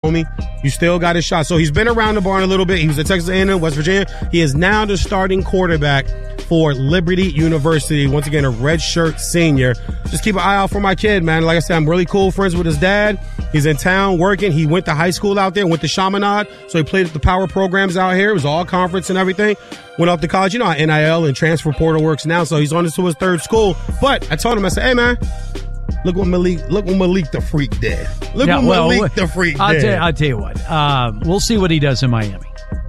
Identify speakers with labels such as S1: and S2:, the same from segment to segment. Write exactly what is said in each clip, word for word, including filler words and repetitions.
S1: homie. You still got a shot. So he's been around the barn a little bit. He was at Texas A and M, West Virginia. He is now the starting quarterback for Liberty University. Once again, a redshirt senior. Just keep an eye out for my kid, man. Like I said, I'm really cool friends with his dad. He's in town working. He went to high school out there, went to Chaminade. So he played at the power programs out here. It was all conference and everything. Went off to college. You know how N I L and transfer portal works now. So he's on to his third school. But I told him, I said, hey, man, look what Malik, look what Malik the Freak did. Look yeah, what well, Malik the Freak
S2: I'll
S1: did.
S2: Tell you, I'll tell you what. Um, we'll see what he does in Miami.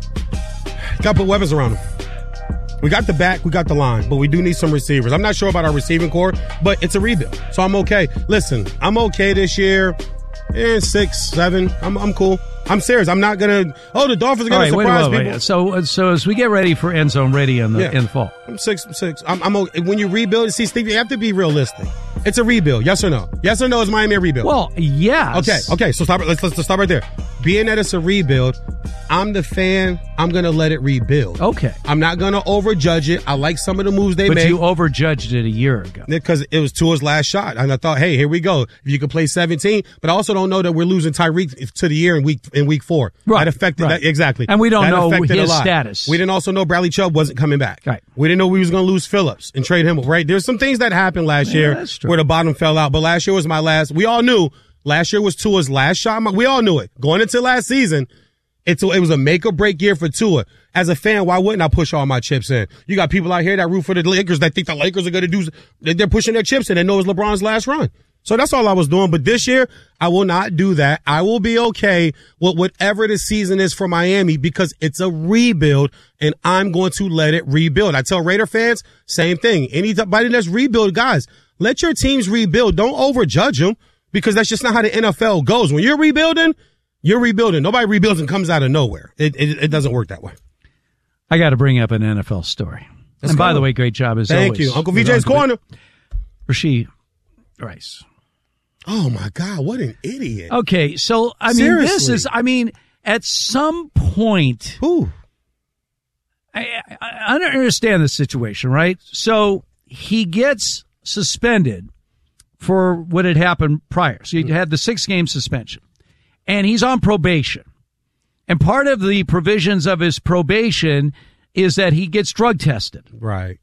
S1: Got to put weapons around him. We got the back, we got the line, but we do need some receivers. I'm not sure about our receiving core, but it's a rebuild, so I'm okay. Listen, I'm okay this year. Eh, six, seven. I'm I'm cool. I'm serious. I'm not gonna. Oh, the Dolphins are gonna right, surprise wait, wait, people.
S2: Wait. So so as we get ready for End Zone Ready in the
S1: yeah.
S2: in the fall,
S1: I'm six six. I'm I'm okay. When you rebuild, see, Steve, you have to be realistic. It's a rebuild. Yes or no? Yes or no? Is Miami a rebuild?
S2: Well, yes.
S1: Okay. Okay. So stop. Let's let's, let's stop right there. Being that it's a rebuild, I'm the fan. I'm gonna let it rebuild.
S2: Okay.
S1: I'm not gonna overjudge it. I like some of the moves they
S2: but
S1: made.
S2: But you overjudged it a year ago
S1: because it was Tua's last shot, and I thought, hey, here we go. If you could play seventeen, but I also don't know that we're losing Tyreek to the year in week in week four.
S2: Right.
S1: That affected
S2: right.
S1: that exactly,
S2: and we don't
S1: that
S2: know his
S1: a
S2: status.
S1: We didn't also know Bradley Chubb wasn't coming back.
S2: Right.
S1: We didn't know we was going to lose Phillips and trade him. Right. There's some things that happened last
S2: yeah,
S1: year
S2: that's true.
S1: where the bottom fell out, but last year was my last. We all knew last year was Tua's last shot. We all knew it going into last season. It's a, it was a make or break year for Tua. As a fan, why wouldn't I push all my chips in? You got people out here that root for the Lakers that think the Lakers are going to do. They're pushing their chips in and know it's LeBron's last run. So that's all I was doing. But this year, I will not do that. I will be okay with whatever the season is for Miami because it's a rebuild and I'm going to let it rebuild. I tell Raider fans, same thing. Anybody that's rebuild, guys, let your teams rebuild. Don't overjudge them because that's just not how the N F L goes. When you're rebuilding, you're rebuilding. Nobody rebuilds and comes out of nowhere. It it, it doesn't work that way.
S2: I got to bring up an N F L story.
S1: Let's
S2: and
S1: go.
S2: by the way, great job as
S1: Thank
S2: always.
S1: you. Uncle V J's Corner.
S2: Rasheed Rice.
S1: Oh, my God. What an idiot.
S2: Okay, so, I mean,
S1: Seriously.
S2: this is, I mean, at some point,
S1: Ooh.
S2: I, I, I don't understand the situation, right? So he gets suspended for what had happened prior. So he had the six-game suspension. And he's on probation. And part of the provisions of his probation is that he gets drug tested.
S1: Right.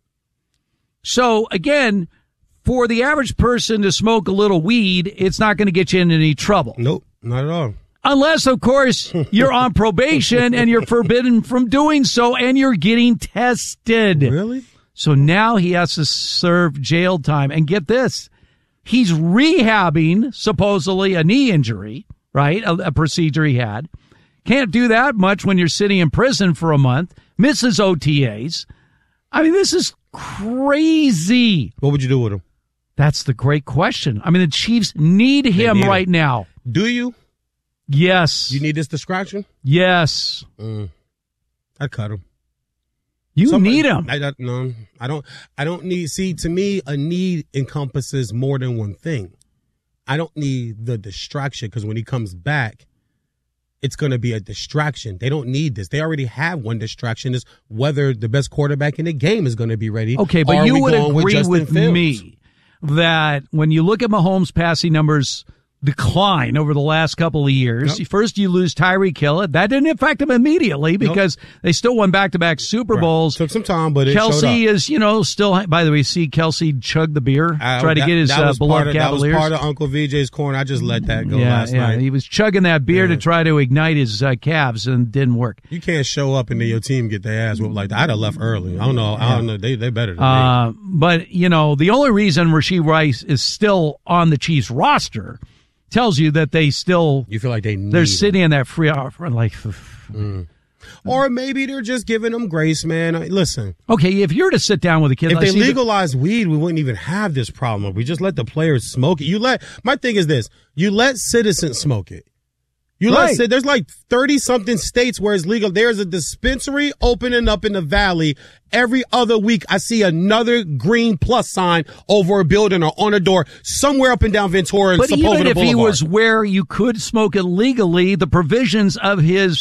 S2: So, again, for the average person to smoke a little weed, it's not going to get you into any trouble.
S1: Nope, not at all.
S2: Unless, of course, you're on probation and you're forbidden from doing so and you're getting tested.
S1: Really?
S2: So now he has to serve jail time. And get this, he's rehabbing supposedly a knee injury, right? A, a procedure he had. Can't do that much when you're sitting in prison for a month. Misses O T As. I mean, this is crazy.
S1: What would you do with him?
S2: That's the great question. I mean, the Chiefs need him
S1: need
S2: right
S1: him.
S2: now.
S1: Do you?
S2: Yes.
S1: You need this distraction?
S2: Yes.
S1: Mm. I'd cut him.
S2: You
S1: Somebody,
S2: need him.
S1: I, I, no, I don't. I don't need. See, to me, a need encompasses more than one thing. I don't need the distraction because when he comes back, it's going to be a distraction. They don't need this. They already have one distraction: is whether the best quarterback in the game is going to be ready.
S2: Okay, but
S1: or
S2: you
S1: we
S2: would
S1: going
S2: agree
S1: with,
S2: with
S1: Fields?
S2: me that when you look at Mahomes' passing numbers decline over the last couple of years. Yep. First, you lose Tyreek Hill. That didn't affect him immediately because nope. they still won back-to-back Super Bowls.
S1: Right. Took some time, but it
S2: Kelsey is, you know, still. By the way, see Kelsey chug the beer,
S1: uh,
S2: try to
S1: that,
S2: get his uh, beloved
S1: of,
S2: Cavaliers.
S1: That was part of Uncle V J's corner. I just let that go
S2: yeah,
S1: last
S2: yeah.
S1: night.
S2: He was chugging that beer
S1: yeah.
S2: to try to ignite his uh, calves, and didn't work.
S1: You can't show up and then your team get their ass whooped like that. I'd have left early. I don't know. I don't know. They they better than
S2: uh,
S1: me.
S2: But you know, the only reason Rasheed Rice is still on the Chiefs roster tells you that they still
S1: you feel like they need
S2: they're sitting in that free offer like
S1: mm. or maybe they're just giving them grace, man. Listen,
S2: okay, if you're to sit down with a kid,
S1: if
S2: like,
S1: they
S2: see,
S1: legalized weed, we wouldn't even have this problem. We just let the players smoke it. You let my thing is this: you let citizens smoke it. You
S2: right.
S1: let there's like thirty something states where it's legal. There's a dispensary opening up in the valley. Every other week, I see another green plus sign over a building or on a door somewhere up and down Ventura.
S2: But
S1: and
S2: even if
S1: Boulevard.
S2: he was where you could smoke it legally, the provisions of his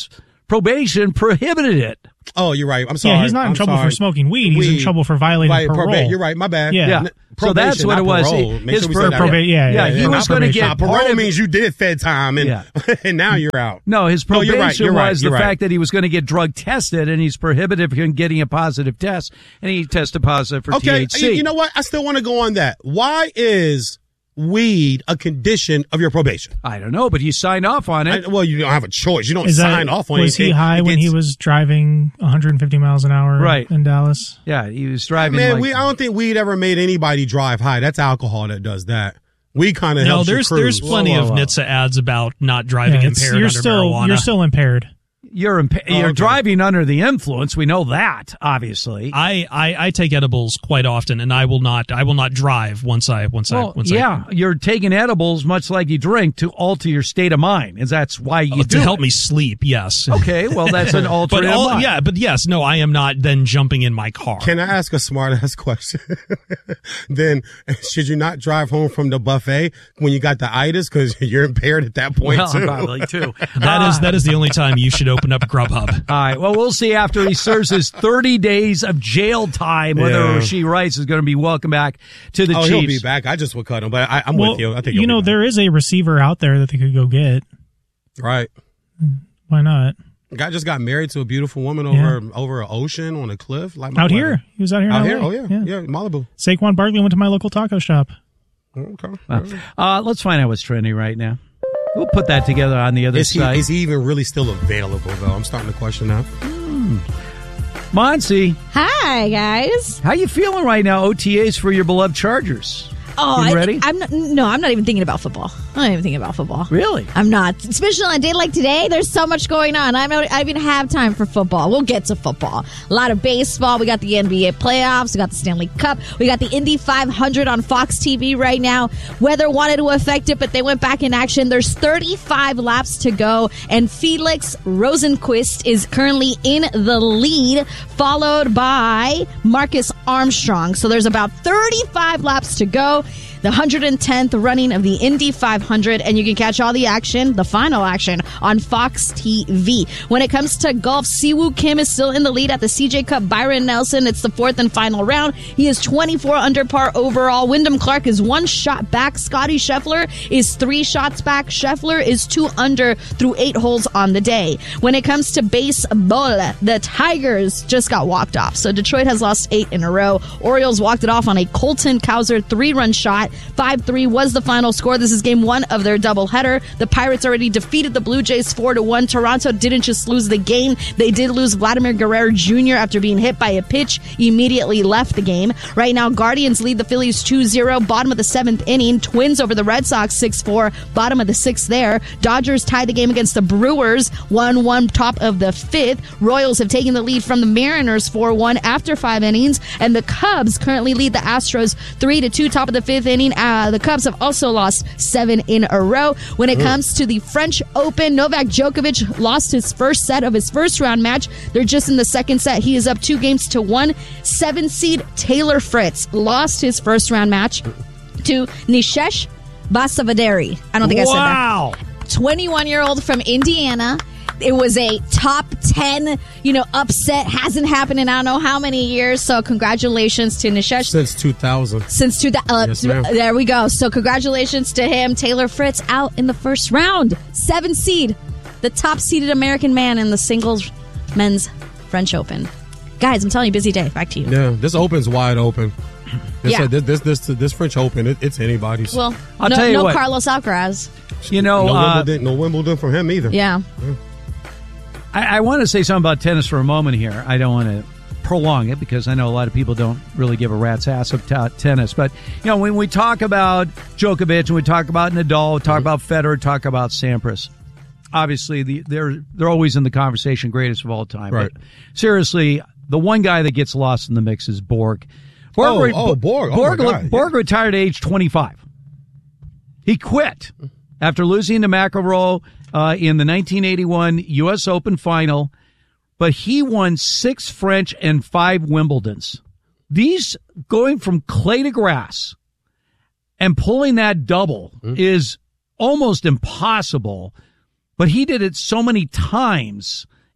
S2: probation prohibited it.
S1: Oh, you're right. I'm sorry.
S3: Yeah, he's not in
S1: I'm
S3: trouble
S1: sorry.
S3: for smoking weed. He's
S1: Weed.
S3: in trouble for violating
S1: Right,
S3: parole.
S1: probate. You're right. My bad.
S3: Yeah.
S2: Yeah.
S1: N-
S2: So that's
S1: probation,
S2: what
S1: not
S2: it was.
S1: parole. Make
S2: His
S1: sure we
S2: per-
S1: say that.
S3: probate- yeah, yeah,
S2: yeah, he
S3: yeah.
S2: was
S3: Not
S2: going to
S3: probation.
S2: get
S1: Nah,
S2: part
S1: parole
S2: of-
S1: means you did Fed time, and,
S2: Yeah.
S1: and now you're out.
S2: No, his
S1: No,
S2: probation
S1: you're right, you're right,
S2: was the
S1: you're right.
S2: fact that he was going to get drug tested, and he's prohibited from getting a positive test, and he tested positive for
S1: Okay,
S2: T H C.
S1: you, you know what? I still want to go on that. Why is weed a condition of your probation?
S2: I don't know, but you signed off on it.
S1: I, well, you don't have a choice. You don't
S3: Is that,
S1: sign off on
S3: was
S1: anything.
S3: he high
S1: It
S3: when he
S1: gets-
S3: was driving one hundred fifty miles an hour
S2: Right.
S3: in Dallas?
S2: yeah, he was driving.
S1: Man,
S2: like,
S1: we, I don't think weed ever made anybody drive high. That's alcohol that does that. We kind of
S4: No,
S1: helps you
S4: there's
S1: cruise.
S4: there's plenty
S2: Whoa, whoa,
S4: of
S2: whoa.
S4: N H T S A ads about not driving
S3: Yeah, it's-
S4: impaired
S3: you're
S4: under
S3: still
S4: marijuana.
S3: you're still impaired.
S2: You're impa-
S1: Oh,
S2: you're
S1: okay.
S2: driving under the influence. We know that, obviously.
S4: I, I, I take edibles quite often, and I will not I will not drive once I once I
S2: well,
S4: once
S2: yeah, you're taking edibles much like you drink to alter your state of mind, and that's why you
S4: I,
S2: do
S4: to help
S2: it.
S4: me sleep. Yes.
S2: Okay, well, that's an
S4: But
S2: alternate.
S4: all,
S2: mind.
S4: yeah, but yes, no, I am not then jumping in my car.
S1: Can I ask a smart ass question? Then should you not drive home from the buffet when you got the itis because you're impaired at that point
S2: Well,
S1: too?
S2: probably too.
S4: That is that is the only time you should open up Grubhub.
S2: All right. Well, we'll see after he serves his thirty days of jail time whether
S1: Yeah.
S2: Rashee Rice is going to be welcome back to the
S1: Oh,
S2: Chiefs.
S1: he'll be back. I just would cut him, but I, I'm
S3: well,
S1: with you. I think
S3: you
S1: he'll
S3: know
S1: be
S3: there is a receiver out there that they could go get.
S1: back. Right.
S3: Why not?
S1: Guy just got married to a beautiful woman over over an ocean on a cliff. Like my
S3: Out
S1: weather.
S3: here, he was out here. in
S1: Out
S3: L A.
S1: here. Oh yeah. yeah, Malibu.
S3: Saquon Barkley went to my local taco shop.
S1: Okay.
S2: Well, uh, let's find out what's trending right now. We'll put that together on the other
S1: Is he
S2: side.
S1: is he even really still available though? I'm starting to question that.
S2: Monsi,
S5: Hi, guys.
S2: how you feeling right now? O T As for your beloved Chargers.
S5: Oh,
S2: You
S5: I,
S2: ready?
S5: I'm not, no, I'm not even thinking about football. I'm not even thinking about football.
S2: Really?
S5: I'm not. Especially on a day like today, there's so much going on. I don't I don't even have time for football. We'll get to football. A lot of baseball. We got the N B A playoffs. We got the Stanley Cup. We got the Indy five hundred on Fox T V right now. Weather wanted to affect it, but they went back in action. There's thirty-five laps to go, and Felix Rosenqvist is currently in the lead, followed by Marcus Armstrong. So there's about thirty-five laps to go. The one hundred tenth running of the Indy five hundred, and you can catch all the action, the final action, on Fox T V. When it comes to golf, Siwoo Kim is still in the lead at the C J Cup. Byron Nelson, it's the fourth and final round. He is twenty-four under par overall. Wyndham Clark is one shot back. Scotty Scheffler is three shots back. Scheffler is two under through eight holes on the day. When it comes to baseball, the Tigers just got walked off. So Detroit has lost eight in a row. Orioles walked it off on a Colton Cowser three-run shot. five three was the final score. This is game one of their doubleheader. The Pirates already defeated the Blue Jays four to one. Toronto didn't just lose the game. They did lose Vladimir Guerrero Junior after being hit by a pitch. He immediately left the game. Right now, Guardians lead the Phillies two zero. Bottom of the seventh inning. Twins over the Red Sox six four. Bottom of the sixth there. Dodgers tied the game against the Brewers one one. Top of the fifth. Royals have taken the lead from the Mariners four one after five innings. And the Cubs currently lead the Astros three to two. Top of the fifth inning. Uh, the Cubs have also lost seven in a row. When it comes to the French Open, Novak Djokovic lost his first set of his first round match. They're just in the second set. He is up two games to one. Seven seed Taylor Fritz lost his first round match to Nishesh Basavaderi. I don't think I said that.
S2: Wow.
S5: twenty-one-year-old from Indiana. It was a top ten, you know, upset. Hasn't happened in I don't know how many years. So congratulations to Nishesh.
S1: Since two thousand.
S5: Since two, uh,
S1: Yes, ma'am.
S5: there we go. So congratulations to him. Taylor Fritz out in the first round. Seven seed. The top seeded American man in the singles men's French Open. Guys, I'm telling you, busy day. Back to you.
S1: Yeah, this Open's wide open. This,
S5: Yeah.
S1: uh, this, this this this French Open, it, it's anybody's.
S5: Well,
S2: I'll
S5: no,
S2: tell you
S5: no
S2: what.
S5: Carlos Alcaraz.
S2: You know,
S1: no
S2: uh,
S1: Wimbledon, no Wimbledon for him either.
S5: Yeah.
S2: I, I want to say something about tennis for a moment here. I don't want to prolong it because I know a lot of people don't really give a rat's ass about tennis. But, you know, when we talk about Djokovic and we talk about Nadal, talk about Federer, talk about Sampras, obviously the, they're they're always in the conversation, greatest of all time.
S1: Right.
S2: But seriously, the one guy that gets lost in the mix is Borg. Borg,
S1: Oh,
S2: re-
S1: oh, Borg. Oh,
S2: Borg,
S1: my God,
S2: Borg
S1: yeah.
S2: retired at age twenty-five. He quit after losing to McEnroe uh, in the nineteen eighty-one U S Open final, but he won six French and five Wimbledons. These going from clay to grass and pulling that double mm. is almost impossible, but he did it so many times.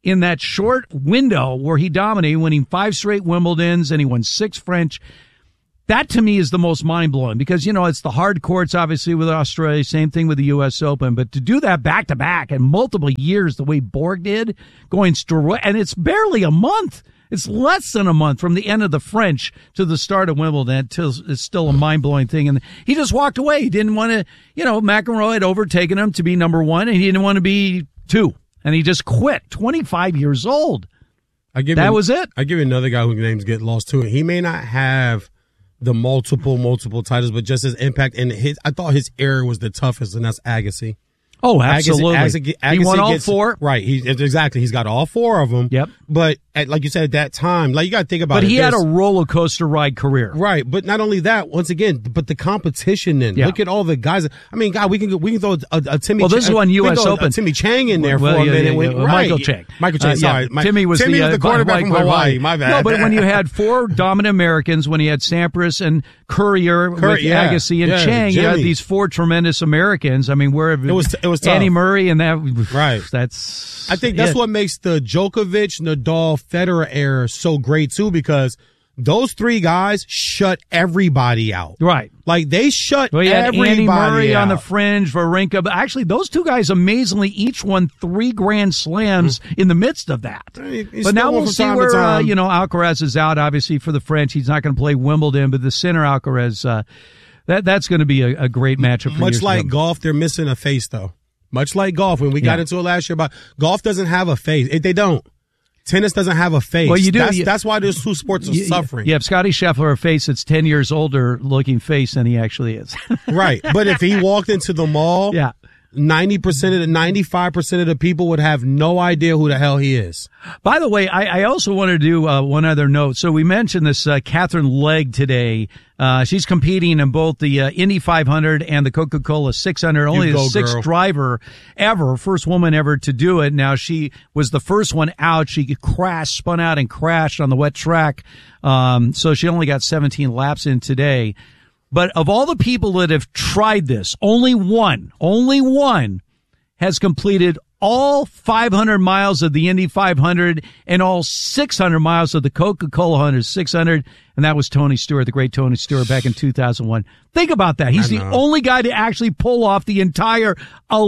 S2: in that short window where he dominated, winning five straight Wimbledons and he won six French. That to me is the most mind blowing because, you know, it's the hard courts, obviously, with Australia, same thing with the U S Open, but to do that back to back in multiple years the way Borg did, going straight, and it's barely a month. It's less than a month from the end of the French to the start of Wimbledon. It's still a mind blowing thing. And he just walked away. He didn't want to, you know, McEnroe had overtaken him to be number one and he didn't want to be two. And he just quit. twenty-five years old.
S1: I give
S2: that
S1: you,
S2: was it.
S1: I give you another guy whose names get lost too. He may not have the multiple, multiple titles, but just his impact and his, I thought his era was the toughest, and that's Agassi.
S2: Oh, absolutely.
S1: Agassi, Agassi,
S2: he won all
S1: gets,
S2: four.
S1: Right. He, exactly. He's got all four of them.
S2: Yep.
S1: But at, like you said, at that time, like you got to think about
S2: but
S1: it.
S2: But he had
S1: There's,
S2: a roller coaster ride career.
S1: Right. But not only that, once again, but the competition then.
S2: Yeah.
S1: Look at all the guys. I mean, God, we can we can throw a, a Timmy
S2: Well, this
S1: Ch-
S2: is one U S Open.
S1: A Timmy Chang in there
S2: well,
S1: for
S2: yeah,
S1: a minute.
S2: yeah,
S1: when,
S2: yeah.
S1: right.
S2: Michael Chang.
S1: Michael Chang,
S2: Uh,
S1: sorry.
S2: yeah.
S1: My,
S2: Timmy was
S1: Timmy
S2: the,
S1: was the quarterback
S2: uh,
S1: from Hawaii. My bad.
S2: No, but when you had four dominant Americans, when you had Sampras and Courier,
S1: Cur-
S2: with
S1: yeah.
S2: Agassi and
S1: yeah,
S2: Chang,
S1: Jimmy.
S2: you had these four tremendous Americans. I mean, where
S1: it was it was tough.
S2: Andy Murray and that.
S1: Right.
S2: That's.
S1: I think that's
S2: it.
S1: what makes the Djokovic, Nadal, Federer era so great too, because those three guys shut everybody out.
S2: Right.
S1: Like they shut
S2: well, you had
S1: everybody
S2: Andy Murray
S1: out.
S2: on the fringe, Wawrinka. But actually, those two guys amazingly each won three Grand Slams mm. in the midst of that.
S1: He,
S2: but now we'll see where uh, you know Alcaraz is out. Obviously, for the French, he's not going to play Wimbledon, but the center Alcaraz, uh, that that's going to be a, a great matchup. For
S1: Much like golf, they're missing a face though. Much like golf, when we got
S2: yeah.
S1: into it last year, about golf doesn't have a face. It, they don't. Tennis doesn't have a face.
S2: Well, you do.
S1: That's,
S2: you,
S1: that's why those two sports are
S2: you,
S1: suffering.
S2: You have Scotty Scheffler a face that's ten years older looking face than he actually is.
S1: Right. But if he walked into the mall,
S2: yeah.
S1: ninety percent of the, ninety-five percent of the people would have no idea who the hell he is.
S2: By the way, I, I also want to do uh, one other note. So we mentioned this uh, Catherine Legg today. Uh, she's competing in both the uh, Indy five hundred and the Coca-Cola six hundred. Only
S1: go,
S2: the sixth
S1: girl.
S2: driver ever, first woman ever to do it. Now, she was the first one out. She crashed, spun out and crashed on the wet track. Um, so she only got seventeen laps in today. But of all the people that have tried this, only one, only one has completed all five hundred miles of the Indy five hundred and all six hundred miles of the Coca-Cola six hundred, and that was Tony Stewart, the great Tony Stewart, back in two thousand one. Think about that. He's the only guy to actually pull off the entire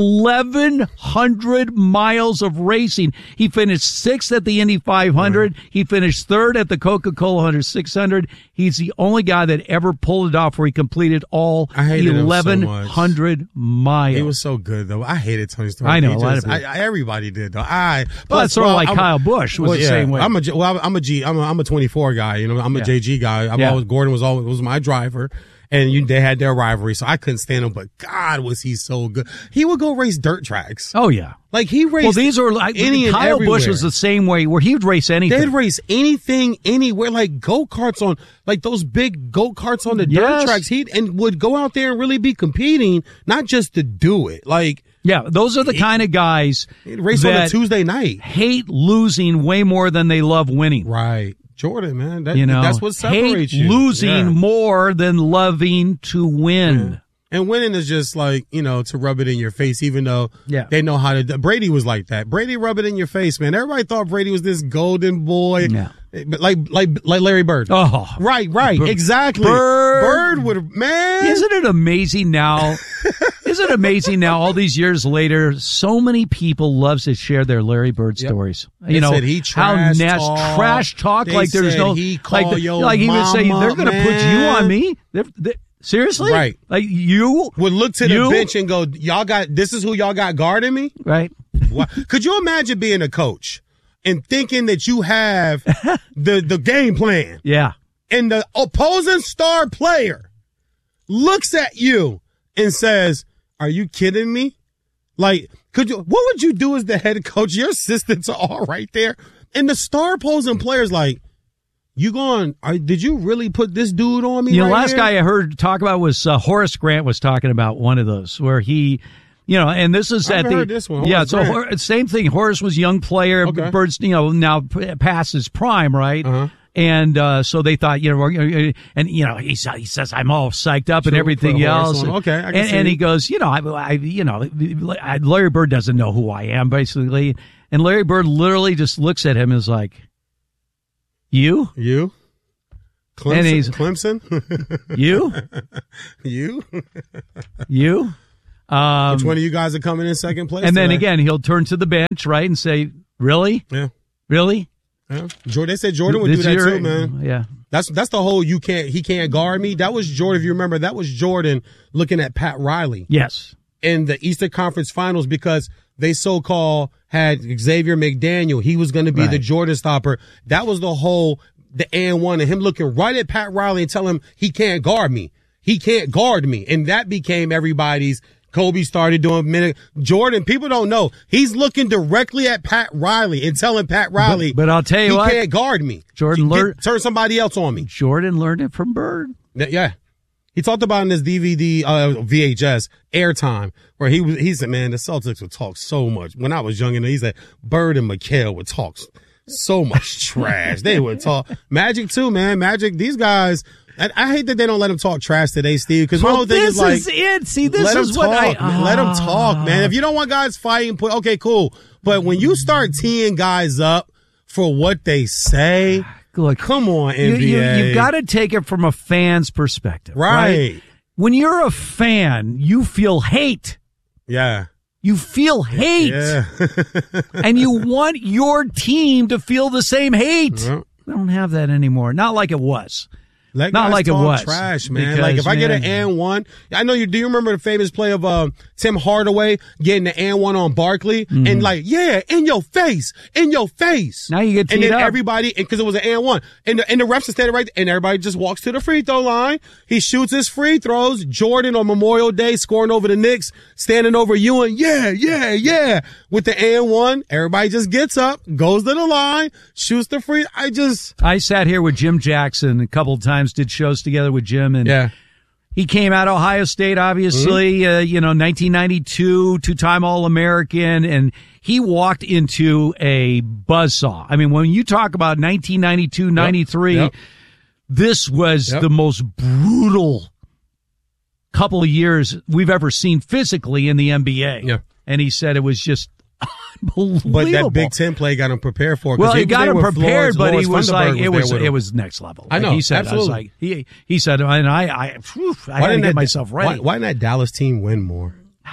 S2: eleven hundred miles of racing. He finished sixth at the Indy five hundred. Right. He finished third at the Coca-Cola six hundred. He's the only guy that ever pulled it off where he completed all eleven hundred
S1: so
S2: miles.
S1: He was so good, though. I hated Tony Stewart.
S2: I know,
S1: he
S2: a lot
S1: just,
S2: of
S1: I, I, everybody did, though. I,
S2: well, that's sort
S1: well,
S2: of like
S1: I'm,
S2: Kyle Busch was
S1: well,
S2: the
S1: yeah,
S2: same way.
S1: I'm a, well, I'm a G, I'm a, I'm a twenty-four guy, you know, I'm a
S2: yeah.
S1: J G guy. I've
S2: yeah.
S1: always, Gordon was always, was my driver. And you, they had their rivalry, so I couldn't stand him. But God, was he so good? He would go race dirt tracks.
S2: Oh yeah,
S1: like he raced.
S2: Well, these are like
S1: any
S2: Kyle Busch was the same way, where he'd race anything.
S1: They'd race anything, anywhere, like go karts on, like those big go karts on the
S2: yes.
S1: dirt tracks. He and would go out there and really be competing, not just to do it. Like
S2: yeah, those are the he, kind of guys
S1: he'd race
S2: that
S1: on a Tuesday night.
S2: Hate losing way more than they love winning.
S1: Right. Jordan, man, that,
S2: you know,
S1: that's what separates
S2: hate
S1: you.
S2: Losing
S1: yeah.
S2: more than loving to win.
S1: Yeah. And winning is just like, you know, to rub it in your face, even though
S2: yeah.
S1: they know how to. Brady was like that. Brady rub it in your face, man. Everybody thought Brady was this golden boy,
S2: yeah.
S1: but like like like Larry Bird.
S2: Oh,
S1: right, right,
S2: Bird.
S1: exactly.
S2: Bird,
S1: Bird would, man.
S2: Isn't it amazing now? Isn't it amazing now? All these years later, so many people love to share their Larry Bird
S1: yep.
S2: stories.
S1: They
S2: you know
S1: said he
S2: how
S1: trash
S2: nasty
S1: talk.
S2: trash talk.
S1: They
S2: like there's
S1: said
S2: no
S1: he
S2: like the,
S1: your
S2: like he would say
S1: mama,
S2: they're going to put you on me. They're, they're, Seriously?
S1: Right.
S2: Like you
S1: would look to the
S2: you,
S1: bench and go, y'all got, this is who y'all got guarding me?
S2: Right.
S1: Wow. Could you imagine being a coach and thinking that you have the, the game plan?
S2: Yeah.
S1: And the opposing star player looks at you and says, are you kidding me? Like, could you, what would you do as the head coach? Your assistants are all right there. And the star opposing player's like, You going, are, did you really put this dude on me?
S2: The
S1: right
S2: last
S1: here?
S2: guy I heard talk about was uh, Horace Grant was talking about one of those where he, you know, and this is
S1: I've
S2: at the,
S1: heard this one.
S2: yeah,
S1: Horace
S2: so
S1: Grant.
S2: Hor- same thing. Horace was a young player,
S1: Okay.
S2: Bird's, you know, now p- past his prime, right?
S1: Uh-huh.
S2: And uh, so they thought, you know, we're- and you know, he, he says I'm all psyched up and
S1: Sure,
S2: everything
S1: put a horse
S2: else.
S1: on. Okay, I can
S2: and,
S1: see
S2: and he
S1: it.
S2: goes, you know, I, I, you know, I- Larry Bird doesn't know who I am, basically. And Larry Bird literally just looks at him and is like, "You,
S1: You? Clemson?
S2: And he's-
S1: Clemson?
S2: you,
S1: you?
S2: you." Um,
S1: Which one of you guys are coming in second place?
S2: and then
S1: today?
S2: again, he'll turn to the bench, right, and say, "Really,
S1: Yeah.
S2: really."
S1: Yeah. Jordan, they said Jordan would
S2: This
S1: do that
S2: year-
S1: too, man.
S2: Yeah.
S1: That's that's the whole you can't he can't guard me. That was Jordan, if you remember, that was Jordan looking at Pat Riley
S2: Yes.
S1: in the Eastern Conference Finals because they so called had Xavier McDaniel. He was going to be
S2: Right.
S1: the Jordan stopper. That was the whole the and one and him looking right at Pat Riley and telling him he can't guard me. He can't guard me. And that became everybody's. Kobe started doing minute. Jordan, people don't know. He's looking directly at Pat Riley and telling Pat Riley,
S2: But- but I'll tell you
S1: he
S2: what,
S1: can't guard me.
S2: Jordan
S1: Get-
S2: learned-
S1: turn somebody else on me.
S2: Jordan learned it from Bird.
S1: Th- Yeah. He talked about in this D V D, uh, V H S airtime where he was, he said, man, the Celtics would talk so much. When I was young, and he said Bird and McHale would talk so much trash. They would talk Magic too, man. Magic, these guys, I, I hate that they don't let him talk trash today, Steve, because my
S2: Well,
S1: whole thing
S2: this
S1: is like,
S2: is it. See, this
S1: let
S2: is
S1: him
S2: what
S1: talk.
S2: I
S1: man. Let him
S2: Ah.
S1: talk, man. If you don't want guys fighting, put okay, cool. But when you start teeing guys up for what they say,
S2: Look,
S1: come on,
S2: you,
S1: N B A.
S2: you, you've got to take it from a fan's perspective, right?
S1: right.
S2: When you're a fan, you feel hate.
S1: Yeah.
S2: You feel hate,
S1: Yeah.
S2: and you want your team to feel the same hate.
S1: Yeah.
S2: We don't have that anymore. Not like it was.
S1: Let
S2: Not
S1: guys
S2: like it
S1: talk
S2: was,
S1: trash, man.
S2: because,
S1: Like if I get an
S2: man-
S1: and one, I know you. Do you remember the famous play of uh, Tim Hardaway getting the and one on Barkley and like, yeah, in your face, in your face.
S2: Mm-hmm. Now you get
S1: and
S2: teed
S1: then
S2: up.
S1: everybody, because it was an and one, and the, and the refs are standing right, there, and everybody just walks to the free throw line. He shoots his free throws. Jordan on Memorial Day scoring over the Knicks, standing over Ewing, yeah, yeah, yeah, with the and one. Everybody just gets up, goes to the line, shoots the free. I just.
S2: I sat here with Jim Jackson a couple of times, did shows together with Jim, and
S1: Yeah.
S2: he came out of Ohio State, obviously,
S1: Mm-hmm.
S2: uh, you know, nineteen ninety-two, two-time All-American, and he walked into a buzzsaw. I mean, when you talk about nineteen ninety-two, ninety-three,
S1: Yep.
S2: this was
S1: Yep.
S2: the most brutal couple of years we've ever seen physically in the N B A.
S1: Yeah.
S2: And he said it was just unbelievable.
S1: But that Big Ten play got him prepared for it. 'cause
S2: Well, he got
S1: they
S2: him
S1: were
S2: prepared,
S1: Flores,
S2: but he
S1: Lawrence
S2: was
S1: Thunderberg
S2: like, it was,
S1: there with
S2: it
S1: him.
S2: was next level.
S1: I
S2: Like
S1: know,
S2: he said, I was
S1: absolutely.
S2: like, he, he said, and I, I, whew, I had to
S1: didn't
S2: get
S1: that-
S2: myself ready.
S1: Why, why didn't that Dallas team win more?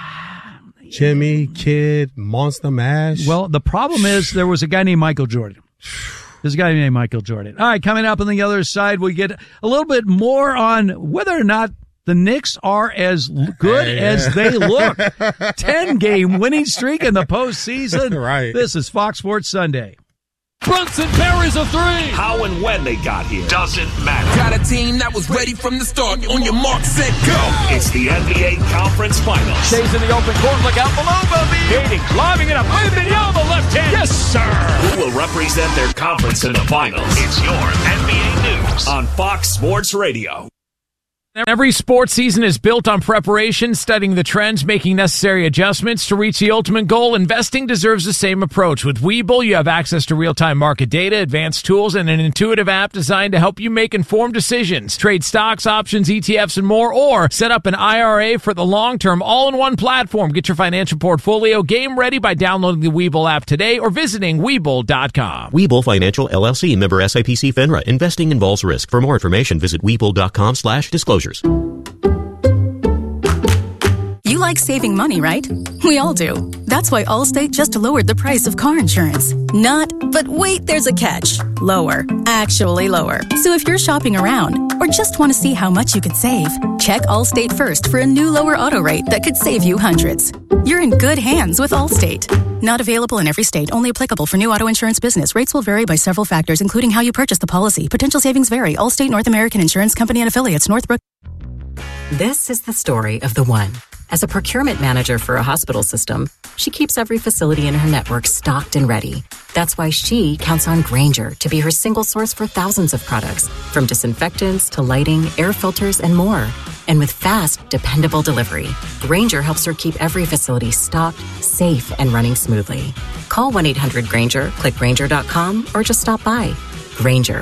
S1: Jimmy, Kid, Monster Mash.
S2: Well, the problem is there was a guy named Michael Jordan. There's a guy named Michael Jordan. All right, coming up on the other side, we get a little bit more on whether or not the Knicks are as l- good
S1: Hey,
S2: as
S1: yeah.
S2: they look. ten-game winning streak in the postseason.
S1: Right.
S2: This is Fox Sports Sunday.
S6: Brunson buries a three.
S7: How and when they got here doesn't matter.
S8: Got a team that was ready from the start. On your mark, set, go.
S7: It's the N B A Conference Finals.
S6: Stays in the open court. Look out below, Bobby. Gating, lobbing it up. Wembanyama, left hand. Yes, sir.
S7: Who will represent their conference in the finals? It's your N B A News on Fox Sports Radio.
S6: Every sports season is built on preparation, studying the trends, making necessary adjustments to reach the ultimate goal. Investing deserves the same approach. With Webull, you have access to real-time market data, advanced tools, and an intuitive app designed to help you make informed decisions. Trade stocks, options, E T Fs, and more, or set up an I R A for the long term, all in one platform. Get your financial portfolio game ready by downloading the Webull app today or visiting Webull dot com.
S9: Webull Financial, L L C, member S I P C FINRA. Investing involves risk. For more information, visit Webull.com slash disclosures.
S10: You like saving money, right? We all do. That's why Allstate just lowered the price of car insurance. Not, but wait, there's a catch. Lower. Actually lower. So if you're shopping around or just want to see how much you could save, check Allstate first for a new lower auto rate that could save you hundreds. You're in good hands with Allstate. Not available in every state, only applicable for new auto insurance business. Rates will vary by several factors, including how you purchase the policy. Potential savings vary. Allstate North American Insurance Company and affiliates, Northbrook.
S11: This is the story of the one. As a procurement manager for a hospital system, she keeps every facility in her network stocked and ready. That's why she counts on Grainger to be her single source for thousands of products, from disinfectants to lighting, air filters, and more. And with fast, dependable delivery, Grainger helps her keep every facility stocked, safe, and running smoothly. Call one eight hundred Grainger, click Grainger dot com, or just stop by. Grainger,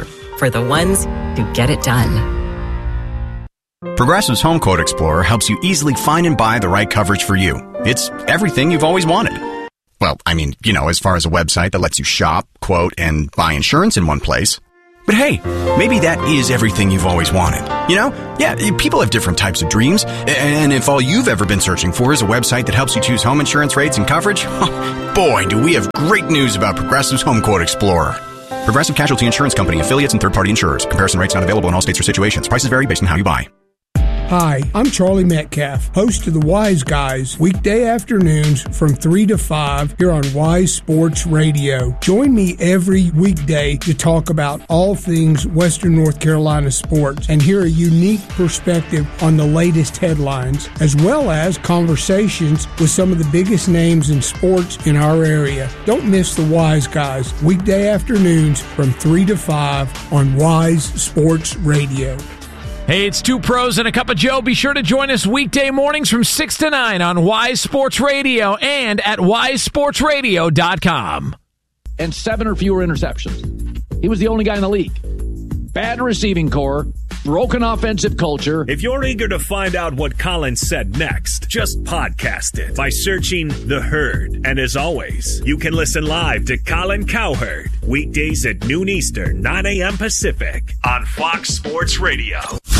S11: for the ones who get it done.
S12: Progressive's Home Quote Explorer helps you easily find and buy the right coverage for you. It's everything you've always wanted. Well, I mean, you know, as far as a website that lets you shop, quote, and buy insurance in one place. But hey, maybe that is everything you've always wanted. You know? Yeah, people have different types of dreams. And if all you've ever been searching for is a website that helps you choose home insurance rates and coverage, boy, do we have great news about Progressive's Home Quote Explorer. Progressive Casualty Insurance Company, affiliates, and third-party insurers. Comparison rates not available in all states or situations. Prices vary based on how you buy.
S13: Hi, I'm Charlie Metcalf, host of the Wise Guys, weekday afternoons from three to five here on Wise Sports Radio. Join me every weekday to talk about all things Western North Carolina sports and hear a unique perspective on the latest headlines, as well as conversations with some of the biggest names in sports in our area. Don't miss the Wise Guys, weekday afternoons from three to five on Wise Sports Radio.
S6: Hey, it's Two Pros and a Cup of Joe. Be sure to join us weekday mornings from six to nine on Wise Sports Radio and at wise sports radio dot com.
S14: And seven or fewer interceptions. He was the only guy in the league. Bad receiving core, broken offensive culture.
S7: If you're eager to find out what Colin said next, just podcast it by searching The Herd. And as always, you can listen live to Colin Cowherd weekdays at noon Eastern, nine a.m. Pacific on Fox Sports Radio.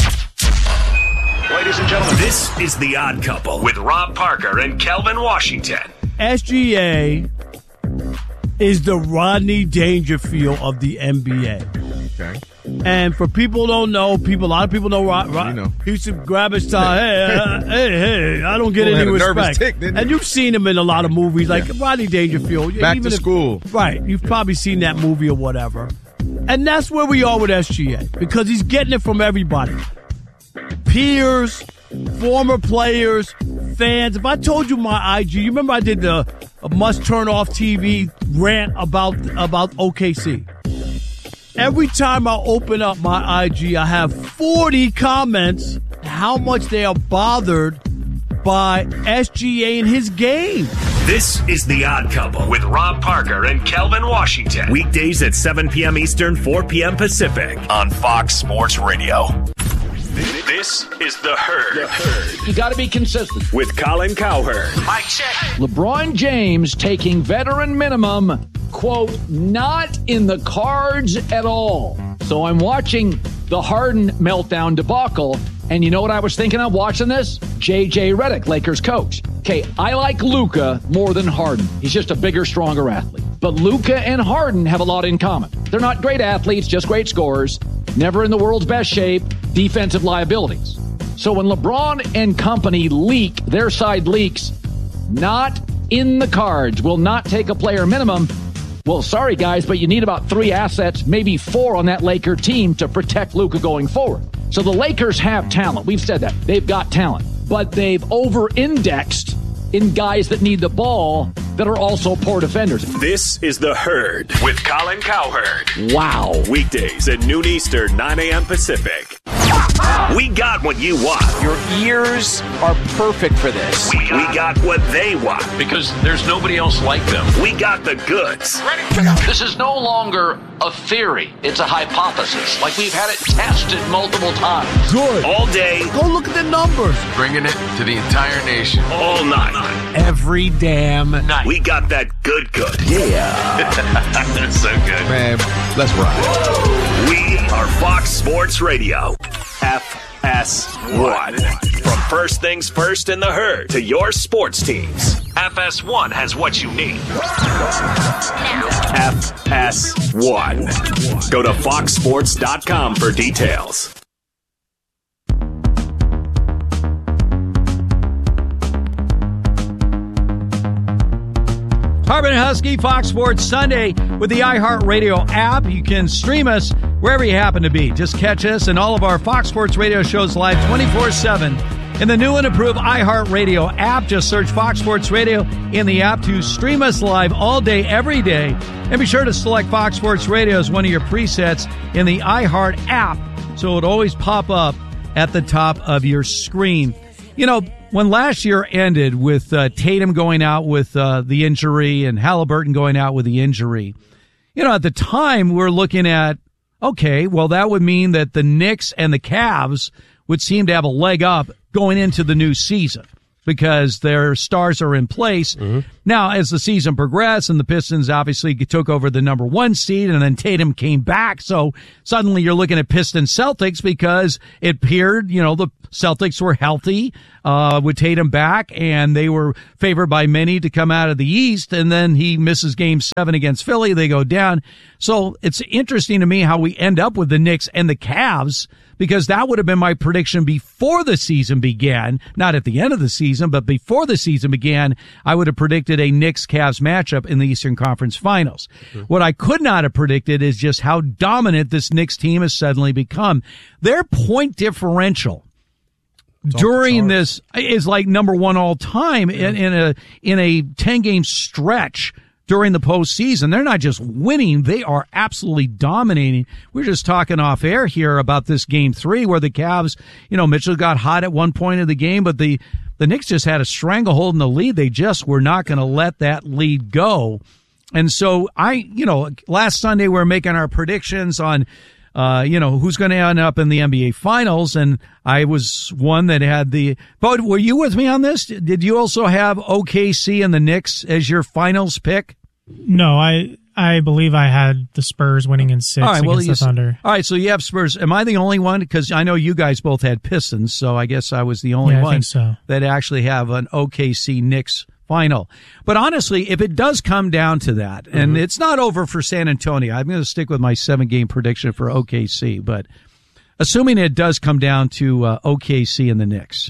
S7: Ladies and gentlemen, this is The Odd Couple with Rob Parker and Kelvin Washington.
S15: S G A is the Rodney Dangerfield of the N B A.
S16: Okay.
S15: And for people who don't know, people, a lot of people know Rod. Rod you know. He used to grab his tie. Hey, uh, hey, hey! I don't get well, any respect. Tick, and you've seen him in a lot of movies, like yeah. Rodney Dangerfield.
S16: Back
S15: even
S16: to
S15: if,
S16: school,
S15: right? You've probably seen that movie or whatever. And that's where we are with S G A because he's getting it from everybody, peers, former players, fans. If I told you my I G, you remember I did the must turn off T V rant about about O K C. Every time I open up my I G, I have forty comments how much they are bothered by S G A in his game.
S7: This is The Odd Couple with Rob Parker and Kelvin Washington. Weekdays at seven p.m. Eastern, four p.m. Pacific on Fox Sports Radio. This is The Herd. The Herd.
S14: You got to be consistent.
S7: With Colin Cowherd.
S14: Mike check. LeBron James taking veteran minimum, quote, not in the cards at all. So I'm watching the Harden meltdown debacle, and you know what I was thinking of watching this? J J Redick, Lakers coach. Okay, I like Luka more than Harden. He's just a bigger, stronger athlete. But Luka and Harden have a lot in common. They're not great athletes, just great scorers. Never in the world's best shape, defensive liabilities. So when LeBron and company leak, their side leaks, not in the cards, will not take a player minimum. Well, sorry, guys, but you need about three assets, maybe four on that Laker team to protect Luka going forward. So the Lakers have talent. We've said that. They've got talent. But they've over-indexed in guys that need the ball that are also poor defenders.
S7: This is The Herd with Colin Cowherd.
S14: Wow.
S7: Weekdays at noon Eastern, nine a.m. Pacific. We got what you want.
S17: Your ears are perfect for this.
S7: We got, we got what they want.
S17: Because there's nobody else like them.
S7: We got the goods.
S17: This is no longer a theory. It's a hypothesis. Like we've had it tested multiple times.
S15: Good.
S7: All day.
S15: Go look at the numbers.
S17: Bringing it to the entire nation.
S7: All night.
S15: Every damn night.
S7: We got that good good.
S17: Yeah. That's so good.
S16: Man, let's ride.
S7: We are Fox Sports Radio. F S one. From first things first in the herd to your sports teams, F S one has what you need. F S one. Go to fox sports dot com for details.
S2: Harbin and Husky, Fox Sports Sunday with the iHeartRadio app. You can stream us wherever you happen to be. Just catch us and all of our Fox Sports Radio shows live twenty-four seven in the new and improved iHeartRadio app. Just search Fox Sports Radio in the app to stream us live all day, every day. And be sure to select Fox Sports Radio as one of your presets in the iHeart app so it'll always pop up at the top of your screen. You know, when last year ended with uh, Tatum going out with uh, the injury and Halliburton going out with the injury, you know, at the time we we're looking at, Okay, well, that would mean that the Knicks and the Cavs would seem to have a leg up going into the new season because their stars are in place. Mm-hmm. Now, as the season progressed and the Pistons obviously took over the number one seed and then Tatum came back, so suddenly you're looking at Pistons Celtics because it appeared, you know, the Celtics were healthy uh with Tatum back and they were favored by many to come out of the East, and then he misses game seven against Philly. They go down. So it's interesting to me how we end up with the Knicks and the Cavs, because that would have been my prediction before the season began, not at the end of the season, but before the season began. I would have predicted a Knicks-Cavs matchup in the Eastern Conference Finals. Mm-hmm. What I could not have predicted is just how dominant this Knicks team has suddenly become. Their point differential during this is like number one all time mm-hmm. in, in a in a ten game stretch during the postseason. They're not just winning, they are absolutely dominating. We're just talking off air here about this game three where the Cavs, you know, Mitchell got hot at one point of the game, but the, the Knicks just had a stranglehold in the lead. They just were not going to let that lead go. And so I, you know, last Sunday we were making our predictions on Uh, you know, who's going to end up in the N B A Finals, and I was one that had the. But were you with me on this? Did you also have O K C and the Knicks as your finals pick?
S3: No, I I believe I had the Spurs winning in six
S2: all right,
S3: against
S2: well,
S3: the
S2: you,
S3: Thunder.
S2: All right, so you have Spurs. Am I the only one? Because I know you guys both had Pistons, so I guess I was the only
S3: yeah, I
S2: one
S3: think so.
S2: that actually have an O K C Knicks final. But honestly, if it does come down to that, and mm-hmm. it's not over for San Antonio, I'm going to stick with my seven game prediction for O K C, but assuming it does come down to uh, O K C and the Knicks.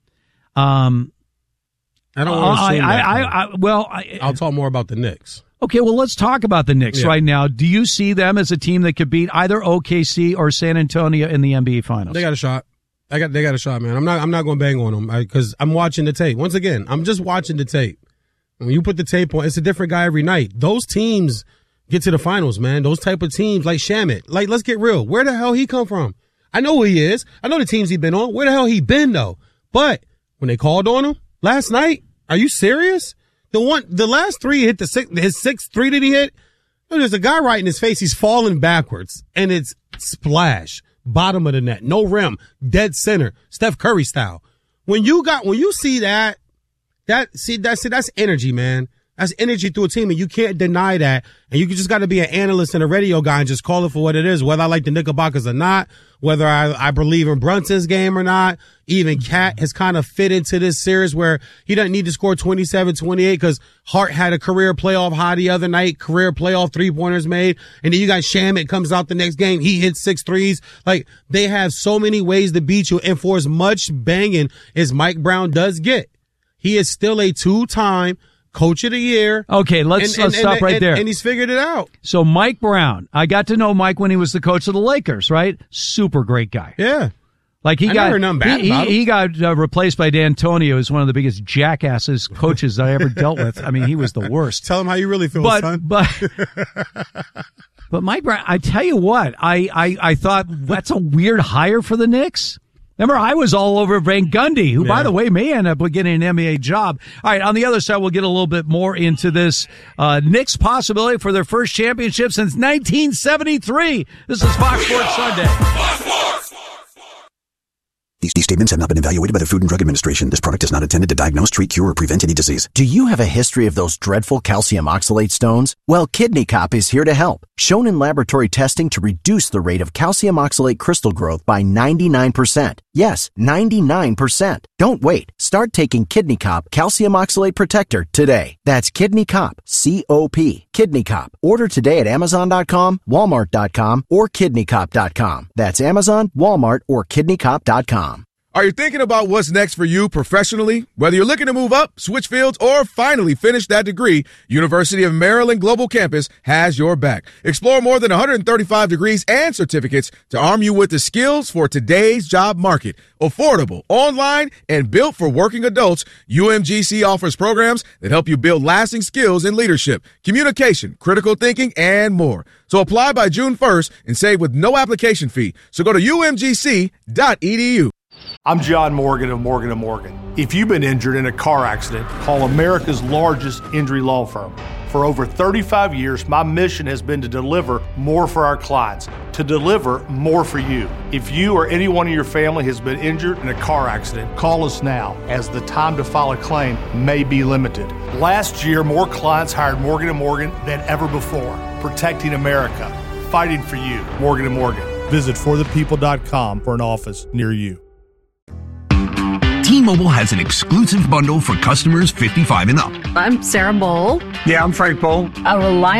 S2: Um,
S1: I don't want to assume
S2: I,
S1: that.
S2: I, I, I, well, I,
S1: I'll talk more about the Knicks.
S2: Okay, well, let's talk about the Knicks
S1: yeah.
S2: right now. Do you see them as a team that could beat either O K C or San Antonio in the N B A Finals?
S1: They got a shot. I got. They got a shot, man. I'm not. I'm not going to bang on them because I'm watching the tape. Once again, I'm just watching the tape. When you put the tape on, it's a different guy every night. Those teams get to the finals, man. Those type of teams, like Shamet. Like, let's get real. Where the hell he come from? I know who he is. I know the teams he been on. Where the hell he been though? But when they called on him last night, are you serious? The one, the last three hit the six, his sixth three that he hit. There's a guy right in his face. He's falling backwards, and it's splash, bottom of the net, no rim, dead center, Steph Curry style. When you got, when you see that. That see that see that's energy, man. That's energy through a team, and you can't deny that. And you just got to be an analyst and a radio guy and just call it for what it is. Whether I like the Knickerbockers or not, whether I, I believe in Brunson's game or not. Even Cat has kind of fit into this series where he doesn't need to score twenty-seven, twenty-eight because Hart had a career playoff high the other night, career playoff three pointers made, and then you got Shamet comes out the next game, he hits six threes. Like they have so many ways to beat you, and for as much banging as Mike Brown does get, he is still a two-time Coach of the Year.
S2: Okay, let's,
S1: and,
S2: let's
S1: and,
S2: stop
S1: and,
S2: right
S1: and,
S2: there.
S1: And he's figured it out.
S2: So Mike Brown, I got to know Mike when he was the coach of the Lakers, right? Super great guy.
S1: Yeah.
S2: Like he
S1: I
S2: got,
S1: never heard nothing bad
S2: he,
S1: about
S2: he,
S1: him.
S2: he got uh, replaced by D'Antonio as one of the biggest jackasses coaches I ever dealt with. I mean, he was the worst.
S1: Tell him how you really feel,
S2: but,
S1: son.
S2: But, but Mike Brown, I tell you what, I, I, I thought that's a weird hire for the Knicks. Remember, I was all over Van Gundy, who, yeah. by the way, may end up getting an N B A job. All right, on the other side, we'll get a little bit more into this uh, Knicks possibility for their first championship since nineteen seventy-three. This is Fox Sports Sunday.
S18: These, these statements have not been evaluated by the Food and Drug Administration. This product is not intended to diagnose, treat, cure, or prevent any disease.
S19: Do you have a history of those dreadful calcium oxalate stones? Well, Kidney Cop is here to help. Shown in laboratory testing to reduce the rate of calcium oxalate crystal growth by ninety-nine percent. Yes, ninety-nine percent. Don't wait. Start taking Kidney Cop Calcium Oxalate Protector today. That's Kidney Cop, C O P. Kidney Cop. Order today at Amazon dot com, Walmart dot com, or Kidney Cop dot com. That's Amazon, Walmart, or Kidney Cop dot com.
S20: Are you thinking about what's next for you professionally? Whether you're looking to move up, switch fields, or finally finish that degree, University of Maryland Global Campus has your back. Explore more than one hundred thirty-five degrees and certificates to arm you with the skills for today's job market. Affordable, online, and built for working adults, U M G C offers programs that help you build lasting skills in leadership, communication, critical thinking, and more. So apply by June first and save with no application fee. So go to U M G C dot E D U.
S21: I'm John Morgan of Morgan and Morgan. If you've been injured in a car accident, call America's largest injury law firm. For over thirty-five years, my mission has been to deliver more for our clients, to deliver more for you. If you or anyone in your family has been injured in a car accident, call us now, as the time to file a claim may be limited. Last year, more clients hired Morgan and Morgan than ever before, protecting America, fighting for you. Morgan and Morgan. Visit for the people dot com for an office near you.
S4: T-Mobile has an exclusive bundle for customers fifty-five and up.
S22: I'm Sarah Bowl.
S4: Yeah, I'm Frank Bowl.
S22: A reliable